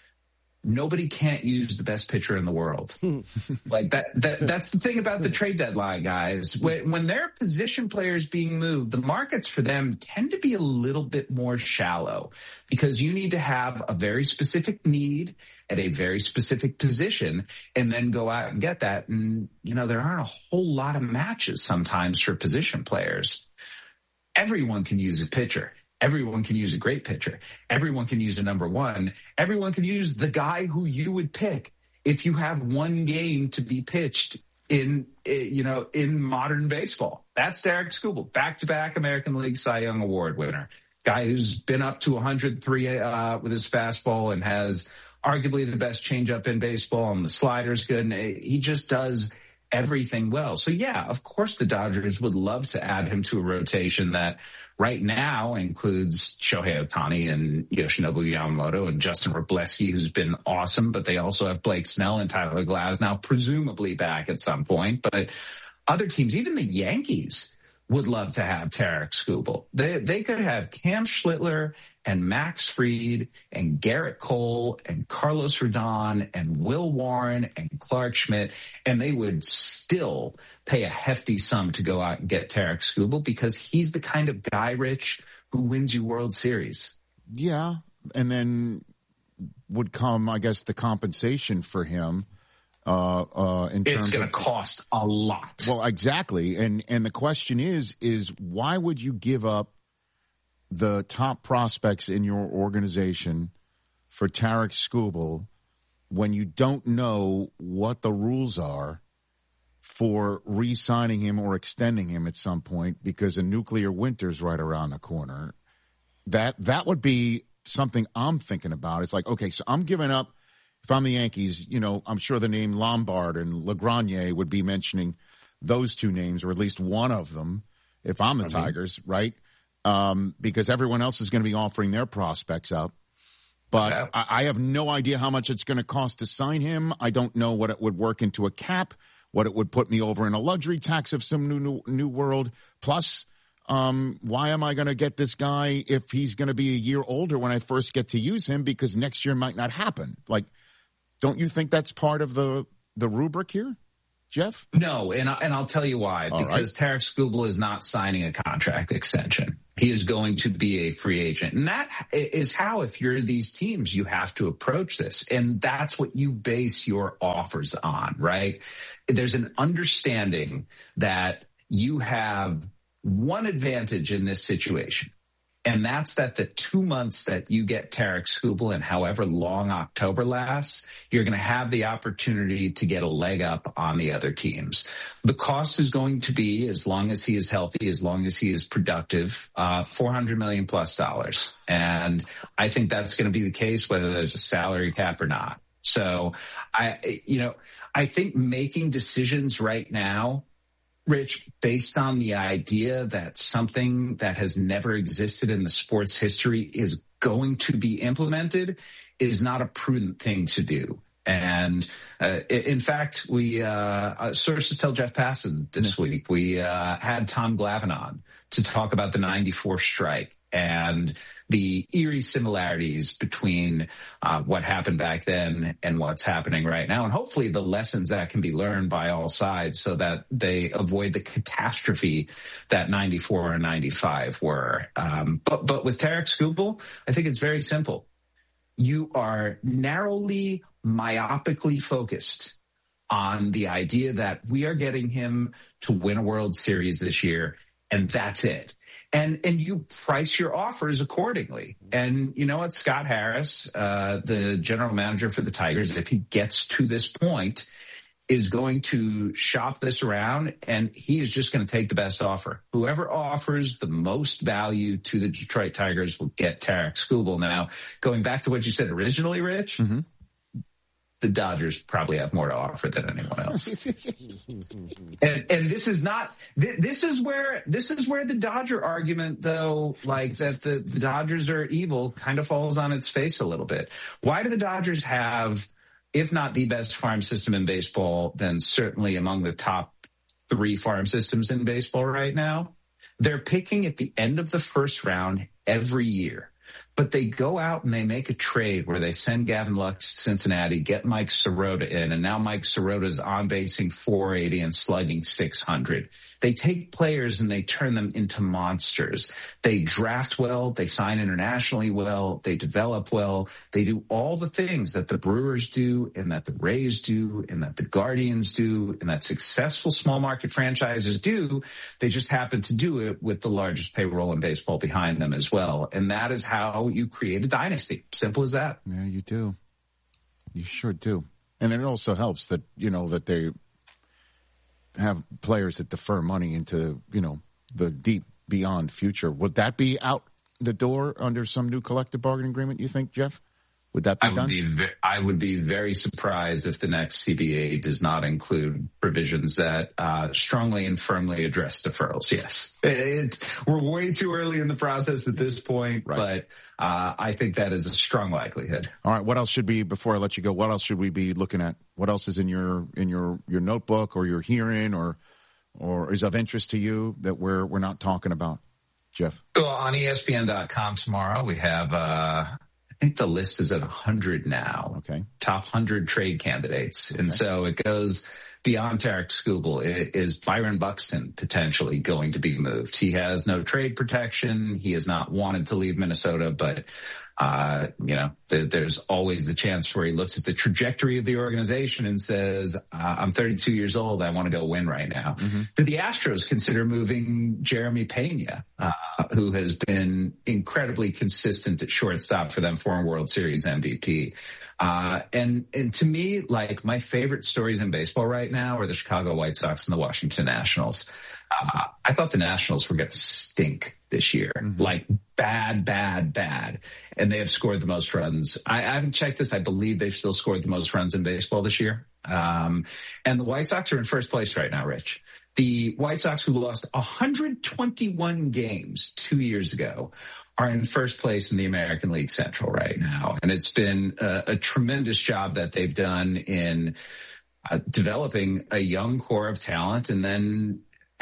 Nobody can't use the best pitcher in the world. like that, that, that's the thing about the trade deadline, guys. When, when there are position players being moved, the markets for them tend to be a little bit more shallow because you need to have a very specific need at a very specific position and then go out and get that. And, you know, there aren't a whole lot of matches sometimes for position players. Everyone can use a pitcher. Everyone can use a great pitcher. Everyone can use a number one. Everyone can use the guy who you would pick if you have one game to be pitched in, you know, in modern baseball. That's Tarik Skubal, back-to-back American League Cy Young Award winner. Guy who's been up to one hundred three uh, with his fastball and has arguably the best changeup in baseball, and the slider's good. And he just does everything well. So, yeah, of course the Dodgers would love to add him to a rotation that right now includes Shohei Ohtani and Yoshinobu Yamamoto and Justin Wroblewski, who's been awesome, but they also have Blake Snell and Tyler Glasnow presumably back at some point. But other teams, even the Yankees, would love to have Tarik Skubal. They they could have Cam Schlittler and Max Fried and Garrett Cole and Carlos Rodon and Will Warren and Clark Schmidt, and they would still pay a hefty sum to go out and get Tarik Skubal because he's the kind of guy, Rich, who wins you World Series.
Yeah, and then would come, I guess, the compensation for him. Uh, uh, in terms
it's going to
of,
cost a lot.
Well, exactly. And, and the question is, is why would you give up the top prospects in your organization for Tarik Skubal when you don't know what the rules are for re-signing him or extending him at some point because a nuclear winter's right around the corner? That, that would be something I'm thinking about. It's like, okay, so I'm giving up. If I'm the Yankees, you know, I'm sure the name Lombard and LaGrenier would be mentioning those two names, or at least one of them, if I'm the I mean, Tigers, right? Um, because everyone else is going to be offering their prospects up. But yeah. I, I have no idea how much it's going to cost to sign him. I don't know what it would work into a cap, what it would put me over in a luxury tax of some new new, new world. Plus, Um, why am I going to get this guy if he's going to be a year older when I first get to use him because next year might not happen? Like, don't you think that's part of the, the rubric here, Jeff?
No, and, I, and I'll tell you why.
All
because
right.
Tarek Skubal is not signing a contract extension. He is going to be a free agent. And that is how, if you're these teams, you have to approach this. And that's what you base your offers on, right? There's an understanding that you have one advantage in this situation. And that's that the two months that you get Tarek Skubal and however long October lasts, you're going to have the opportunity to get a leg up on the other teams. The cost is going to be, as long as he is healthy, as long as he is productive, uh, four hundred million plus dollars. And I think that's going to be the case, whether there's a salary cap or not. So I, you know, I think making decisions right now, Rich, based on the idea that something that has never existed in the sports history is going to be implemented is not a prudent thing to do. And uh, in fact, we uh, sources tell Jeff Passan this week, we uh, had Tom Glavine on to talk about the ninety-four strike and the eerie similarities between uh, what happened back then and what's happening right now. And hopefully the lessons that can be learned by all sides so that they avoid the catastrophe that ninety-four and ninety-five were. Um, but, but with Tarek Skubal, I think it's very simple. You are narrowly, myopically focused on the idea that we are getting him to win a World Series this year, and that's it. And and you price your offers accordingly. And you know what? Scott Harris, uh, the general manager for the Tigers, if he gets to this point, is going to shop this around, and he is just going to take the best offer. Whoever offers the most value to the Detroit Tigers will get Tarek Skubal. Now, going back to what you said originally, Rich, mm-hmm. the Dodgers probably have more to offer than anyone else. and, and this is not, this is where, this is where the Dodger argument, though, like that the, the Dodgers are evil, kind of falls on its face a little bit. Why do the Dodgers have, if not the best farm system in baseball, then certainly among the top three farm systems in baseball right now? They're picking at the end of the first round every year. But they go out and they make a trade where they send Gavin Lux to Cincinnati, get Mike Sirota in, and now Mike Sirota's on-basing four eighty and slugging six hundred. They take players and they turn them into monsters. They draft well, they sign internationally well, they develop well, they do all the things that the Brewers do and that the Rays do and that the Guardians do and that successful small market franchises do. They just happen to do it with the largest payroll in baseball behind them as well. And that is how you create a dynasty. Simple as that.
Yeah, you do. You sure do. And it also helps that, you know, that they have players that defer money into, you know, the deep beyond future. Would that be out the door under some new collective bargaining agreement, you think, Jeff? Would that be
I would
done?
Be ve- I would be very surprised if the next C B A does not include provisions that uh, strongly and firmly address deferrals. Yes. It's, we're way too early in the process at this point, right. but uh, I think that is a strong likelihood.
All right. What else should be, before I let you go, what else should we be looking at? What else is in your in your, your notebook or you're hearing or or is of interest to you that we're we're not talking about, Jeff?
Well, on E S P N dot com tomorrow, we have uh, I think the list is at one hundred now.
Okay.
Top one hundred trade candidates. Okay. And so it goes beyond Tarek Skubal. Is Byron Buxton potentially going to be moved? He has no trade protection. He has not wanted to leave Minnesota, but uh, you know, th- there's always the chance where he looks at the trajectory of the organization and says, uh, I'm thirty-two years old. I want to go win right now. Mm-hmm. Did the Astros consider moving Jeremy Pena, uh, who has been incredibly consistent at shortstop for them, former World Series M V P? Uh, and, and to me, like, my favorite stories in baseball right now are the Chicago White Sox and the Washington Nationals. Uh, I thought the Nationals were going to stink this year, mm-hmm. like bad, bad, bad. And they have scored the most runs. I, I haven't checked this. I believe they've still scored the most runs in baseball this year. Um, and the White Sox are in first place right now, Rich. The White Sox, who lost one hundred twenty-one games two years ago, are in first place in the American League Central right now. And it's been a, a tremendous job that they've done in uh, developing a young core of talent and then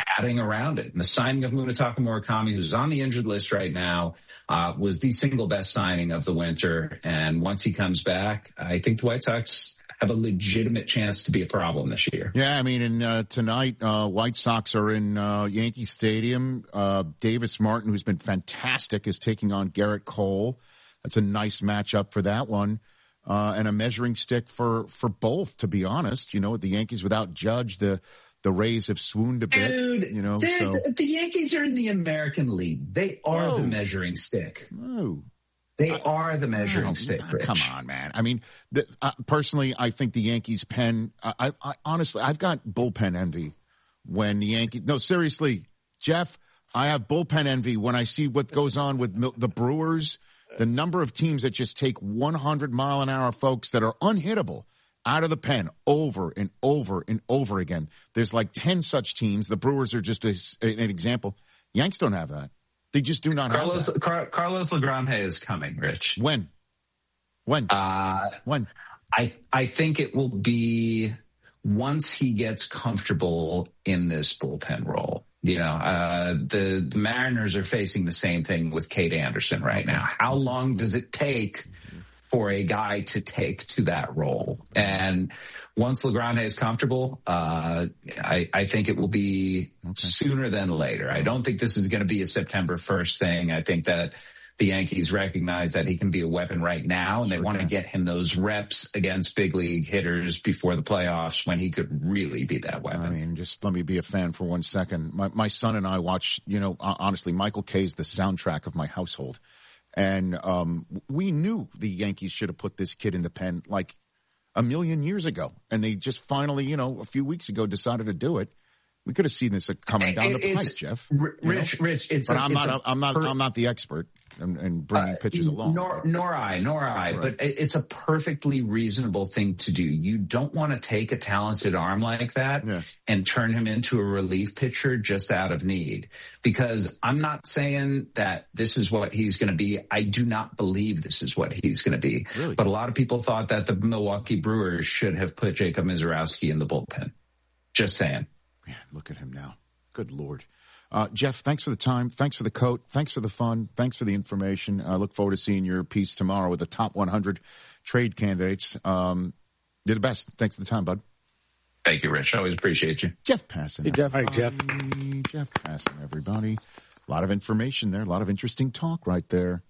adding around it. And the signing of Munetaka Murakami, who's on the injured list right now, uh, was the single best signing of the winter. And once he comes back, I think the White Sox have a legitimate chance to be a problem this year.
Yeah, I mean, and uh, tonight, uh, White Sox are in uh, Yankee Stadium. Uh, Davis Martin, who's been fantastic, is taking on Garrett Cole. That's a nice matchup for that one. Uh, and a measuring stick for, for both, to be honest. You know, the Yankees without Judge, the the Rays have swooned a bit.
Dude,
you know,
so.
the,
the Yankees are in the American League. They are oh. the measuring stick.
Oh.
They are the measuring
oh,
stick, Rich.
Come on, man. I mean, the, uh, personally, I think the Yankees pen, I, I, I honestly, I've got bullpen envy when the Yankees, no, seriously, Jeff, I have bullpen envy when I see what goes on with Mil- the Brewers, the number of teams that just take one hundred mile an hour folks that are unhittable out of the pen over and over and over again. There's like ten such teams. The Brewers are just a, an example. Yanks don't have that. They just do not
Carlos,
have that.
Car- Carlos Legrande is coming, Rich.
When? When?
Uh,
when?
I, I think it will be once he gets comfortable in this bullpen role. You know, uh, the, the Mariners are facing the same thing with Cade Anderson right now. How long does it take for a guy to take to that role? And once Legrande is comfortable, uh, I, I think it will be okay. sooner than later. I don't think this is going to be a September first thing. I think that the Yankees recognize that he can be a weapon right now, and they sure want can. to get him those reps against big league hitters before the playoffs when he could really be that weapon.
I mean, just let me be a fan for one second. My, my son and I watch, you know, honestly, Michael Kay is the soundtrack of my household. And um, we knew the Yankees should have put this kid in the pen like a million years ago. And they just finally, you know, a few weeks ago decided to do it. We could have seen this coming down the pipe, Jeff.
Rich, know? Rich, it's
but
a,
I'm,
it's
not,
a,
I'm not. I'm not the expert in, in bringing uh, pitchers along.
Nor, nor I, nor I. Right. But it's a perfectly reasonable thing to do. You don't want to take a talented arm like that yeah. and turn him into a relief pitcher just out of need. Because I'm not saying that this is what he's going to be. I do not believe this is what he's going to be.
Really?
But a lot of people thought that the Milwaukee Brewers should have put Jacob Mizorowski in the bullpen. Just saying.
Man, look at him now. Good Lord. Uh, Jeff, thanks for the time. Thanks for the coat. Thanks for the fun. Thanks for the information. I look forward to seeing your piece tomorrow with the top one hundred trade candidates. Um, you're the best. Thanks for the time, bud.
Thank you, Rich. Always appreciate you.
Jeff Passan.
Hey, Jeff. Hi, Jeff.
Jeff Passan, everybody. A lot of information there. A lot of interesting talk right there.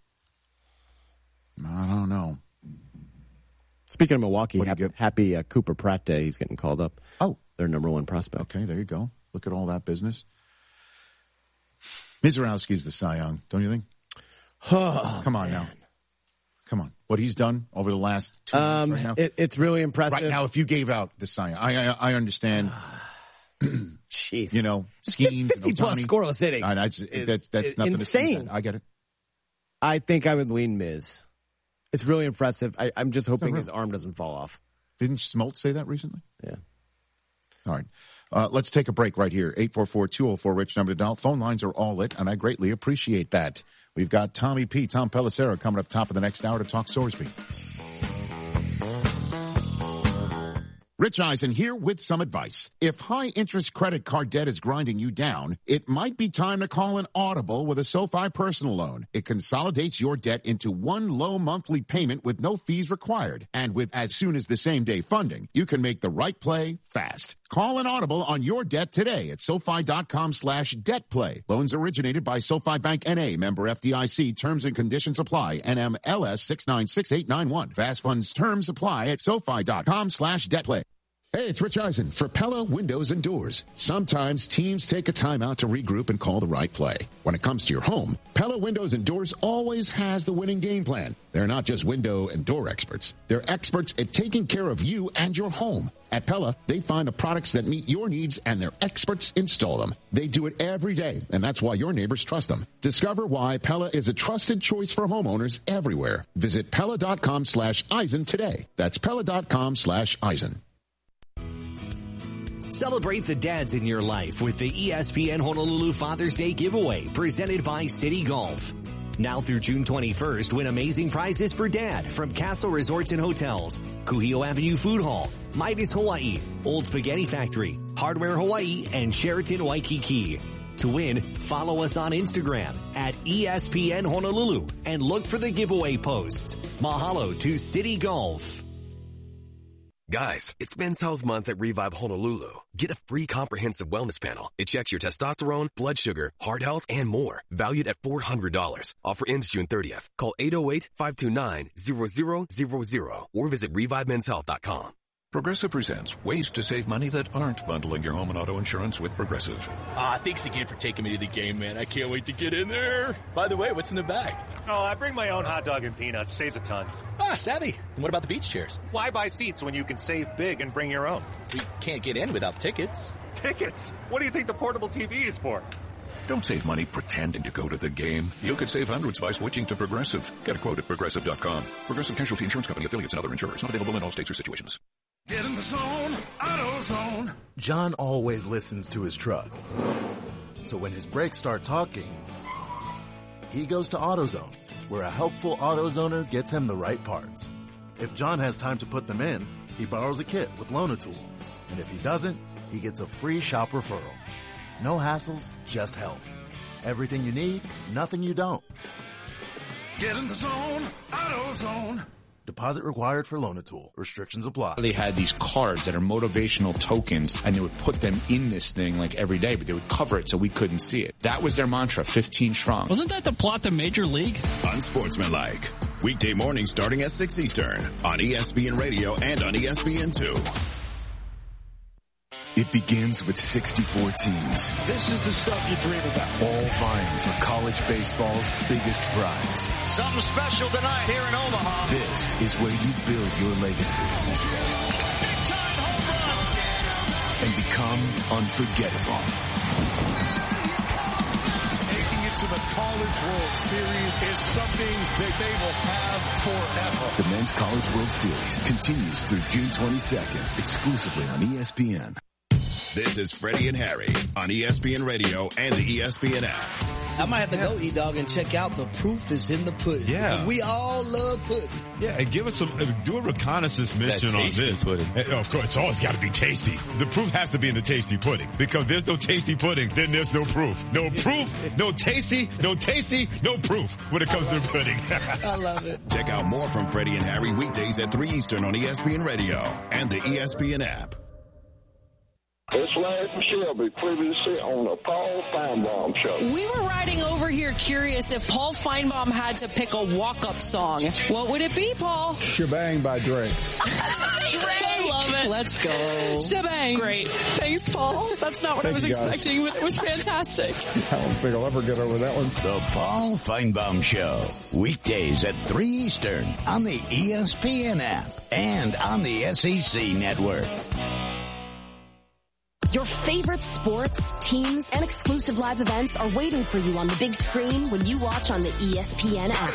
I don't know.
Speaking of Milwaukee, happy, happy uh, Cooper Pratt Day. He's getting called up.
Oh.
Their number one prospect.
Okay, there you go. Look at all that business. Mizorowski's the Cy Young, don't you think?
Oh,
Come on
man.
now. Come on. What he's done over the last two
um,
months right now?
It, it's really impressive.
Right now, if you gave out the Cy Young, I, I, I understand.
Jeez.
You know, schemes.
fifty plus scoreless innings.
I, I just,
it's,
that's that's
it's
nothing
insane.
to see. I get it.
I think I would lean Miz. It's really impressive. I, I'm just hoping his arm doesn't fall off.
Didn't Smoltz say that recently?
Yeah.
All right. Uh, let's take a break right here. eight four four, two oh four, RICH number to dial. Phone lines are all lit, and I greatly appreciate that. We've got Tommy P, Tom Pelissero, coming up top of the next hour to talk Sorsby. Rich Eisen here with some advice. If high-interest credit card debt is grinding you down, it might be time to call an Audible with a SoFi personal loan. It consolidates your debt into one low monthly payment with no fees required. And with as soon as the same-day funding, you can make the right play fast. Call an Audible on your debt today at SoFi.com slash debt play. Loans originated by SoFi Bank N A, member F D I C. Terms and conditions apply. N M L S six nine six eight nine one. Fast funds terms apply at SoFi.com slash debt play. Hey, it's Rich Eisen for Pella Windows and Doors. Sometimes teams take a time out to regroup and call the right play. When it comes to your home, Pella Windows and Doors always has the winning game plan. They're not just window and door experts. They're experts at taking care of you and your home. At Pella, they find the products that meet your needs and their experts install them. They do it every day, and that's why your neighbors trust them. Discover why Pella is a trusted choice for homeowners everywhere. Visit Pella.com slash Eisen today. That's Pella.com slash Eisen.
Celebrate the dads in your life with the E S P N Honolulu Father's Day giveaway presented by City Golf. Now through June twenty-first, win amazing prizes for Dad from Castle Resorts and Hotels, Kuhio Avenue Food Hall, Midas Hawaii, Old Spaghetti Factory, Hardware Hawaii, and Sheraton Waikiki. To win, follow us on Instagram at E S P N Honolulu and look for the giveaway posts. Mahalo to City Golf.
Guys, it's Men's Health Month at Revive Honolulu. Get a free comprehensive wellness panel. It checks your testosterone, blood sugar, heart health, and more. Valued at four hundred dollars. Offer ends June thirtieth. Call eight oh eight, five two nine, zero zero zero zero or visit revive men's health dot com.
Progressive presents ways to save money that aren't bundling your home and auto insurance with Progressive.
Ah, thanks again for taking me to the game, man. I can't wait to get in there. By the way, what's in the bag?
Oh, I bring my own hot dog and peanuts. Saves a ton.
Ah, savvy. And what about the beach chairs?
Why buy seats when you can save big and bring your own?
We can't get in without tickets.
Tickets? What do you think the portable T V is for?
Don't save money pretending to go to the game. You could save hundreds by switching to Progressive. Get a quote at Progressive dot com. Progressive Casualty Insurance Company, affiliates, and other insurers. Not available in all states or situations.
Get in the zone, AutoZone.
John always listens to his truck. So when his brakes start talking, he goes to AutoZone, where a helpful AutoZoner gets him the right parts. If John has time to put them in, he borrows a kit with Loan-A-Tool. And if he doesn't, he gets a free shop referral. No hassles, just help. Everything you need, nothing you don't.
Get in the zone, AutoZone.
Deposit required for Loan-A-Tool. Restrictions apply.
They had these cards that are motivational tokens, and they would put them in this thing like every day, but they would cover it so we couldn't see it. That was their mantra, fifteen strong.
Wasn't that the plot to Major League?
Unsportsmanlike. Weekday mornings starting at six Eastern on E S P N Radio and on E S P N two. It begins with sixty-four teams.
This is the stuff you dream about.
All vying for college baseball's biggest prize.
Something special tonight here in Omaha.
This is where you build your legacy.
Big time home run.
And become unforgettable.
Making it to the College World Series is something that they will have forever.
The Men's College World Series continues through June twenty-second, exclusively on E S P N. This is Freddie and Harry on E S P N Radio and the E S P N app.
I might have to go, E-Dog, and check out the proof is in the pudding.
Yeah.
We all love pudding.
Yeah, and give us some, do a reconnaissance mission on this. Pudding. And of course, it's always got to be tasty. The proof has to be in the tasty pudding, because there's no tasty pudding, then there's no proof. No proof, no tasty, no tasty, no proof when it comes to pudding.
I love it.
Check out more from Freddie and Harry weekdays at three Eastern on E S P N Radio and the E S P N app.
It's Larry from Shelby, previously on the Paul Feinbaum Show.
We were riding over here curious if Paul Feinbaum had to pick a walk-up song. What would it be, Paul?
Shebang by Drake.
Drake! I love it. Let's go. Shebang. Great. Thanks, Paul. That's not what
Thank
I was expecting, but it was fantastic.
I don't think I'll ever get over that one.
The Paul Feinbaum Show. Weekdays at three Eastern on the E S P N app and on the S E C network.
Your favorite sports, teams, and exclusive live events are waiting for you on the big screen when you watch on the E S P N app.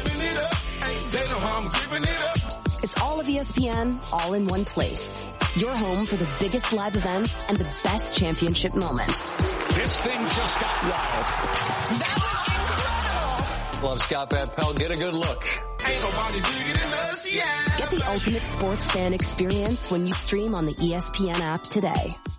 It's all of E S P N, all in one place. Your home for the biggest live events and the best championship moments.
This thing just got wild.
That was incredible!
Love Scott Van Pelt. Get a good look.
Ain't nobody bigger than us, yeah. Get the ultimate sports fan experience when you stream on the E S P N app today.